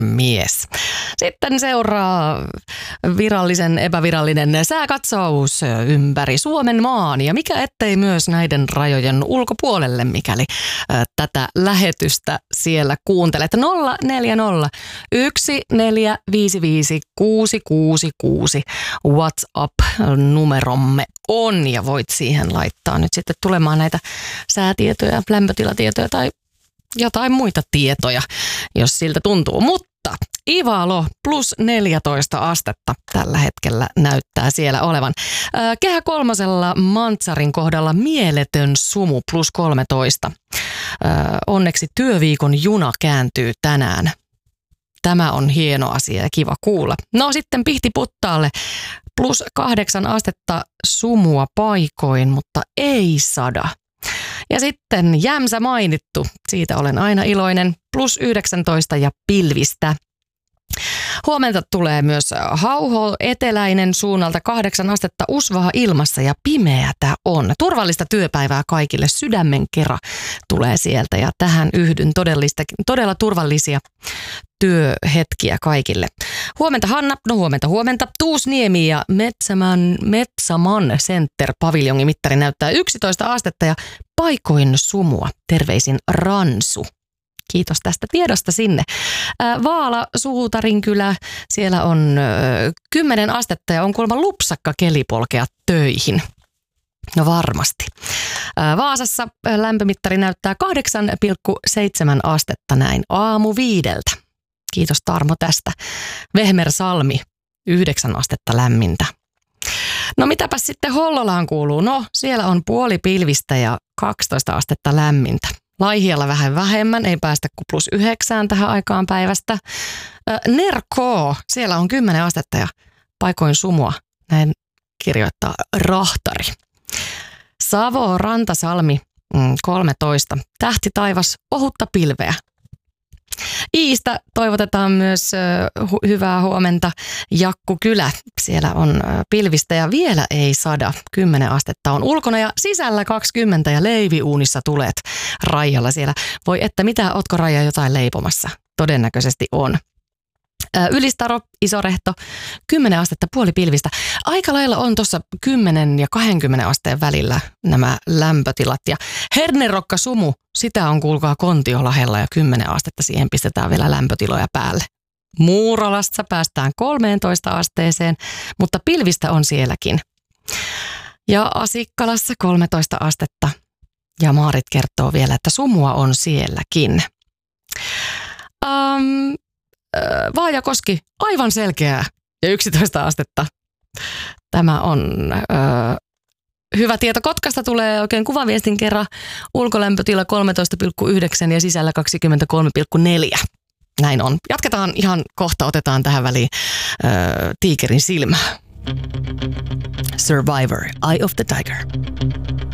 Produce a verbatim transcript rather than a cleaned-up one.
mies. Sitten seuraa virallisen epävirallinen sääkatsaus ympäri Suomen maan ja mikä ettei myös näiden rajojen ulkopuolelle, mikäli ä, tätä lähetystä siellä kuuntelet. nolla neljä nolla yksi neljä viisi viisi kuusi kuusi kuusi WhatsApp-numeromme on ja voit siihen laittaa nyt sitten tulemaan näitä säätietoja, lämpötilatietoja tai jotain muita tietoja, jos siltä tuntuu. Mutta Ivalo plus neljätoista astetta tällä hetkellä näyttää siellä olevan. Kehä kolmosella Mantsarin kohdalla mieletön sumu plus kolmetoista. Onneksi työviikon juna kääntyy tänään. Tämä on hieno asia ja kiva kuulla. No sitten Pihtiputtaalle plus kahdeksan astetta sumua paikoin, mutta ei sada. Ja sitten Jämsä mainittu, siitä olen aina iloinen, plus yhdeksäntoista ja pilvistä. Huomenta tulee myös Hauho eteläinen suunnalta kahdeksan astetta usvaa ilmassa ja pimeätä on. Turvallista työpäivää kaikille, sydämen kera tulee sieltä ja tähän yhdyn todellista, todella turvallisia työhetkiä kaikille. Huomenta Hanna, no huomenta huomenta. Tuusniemi ja Metsäman, Metsäman Center paviljongi mittari näyttää yksitoista astetta ja paikoin sumua. Terveisin Ransu. Kiitos tästä tiedosta sinne. Vaala, Suutarinkylä, siellä on kymmenen astetta ja on kuulemma lupsakka keli polkea töihin. No varmasti. Vaasassa lämpömittari näyttää kahdeksan pilkku seitsemän astetta näin aamu viideltä. Kiitos Tarmo tästä. Vehmersalmi, yhdeksän astetta lämmintä. No mitäpäs sitten Hollolaan kuuluu? No siellä on puoli pilvistä ja kaksitoista astetta lämmintä. Laihialla vähän vähemmän, ei päästä kuin plus yhdeksään tähän aikaan päivästä. Nerkoo, siellä on kymmenen astetta ja paikoin sumua, näin kirjoittaa Rahtari. Savo, Rantasalmi, kolmetoista. Tähti taivas, ohutta pilveä. Iistä toivotetaan myös hu- hyvää huomenta. Jakkukylä, siellä on pilvistä ja vielä ei sada. kymmenen astetta on ulkona ja sisällä kaksikymmentä ja leiviuunissa tulet Raijalla siellä. Voi että mitä, ootko Raija jotain leipomassa? Todennäköisesti on. Ylistaro, Isorehto, kymmenen astetta puoli pilvistä. Aika lailla on tuossa kymmenen ja kaksikymmentä asteen välillä nämä lämpötilat. Ja Hernerokka Sumu, sitä on kuulkaa Kontiolahella ja kymmenen astetta, siihen pistetään vielä lämpötiloja päälle. Muuralassa päästään kolmeentoista asteeseen, mutta pilvistä on sielläkin. Ja Asikkalassa kolmetoista astetta. Ja Maarit kertoo vielä, että sumua on sielläkin. Um, Vaajakoski, aivan selkeää ja yksitoista astetta. Tämä on ö, hyvä tieto. Kotkasta tulee oikein kuvaviestin kerran. Ulkolämpötila kolmetoista pilkku yhdeksän ja sisällä kaksikymmentäkolme pilkku neljä. Näin on. Jatketaan ihan kohta, otetaan tähän väliin ö, tiikerin silmää. Survivor, Eye of the Tiger.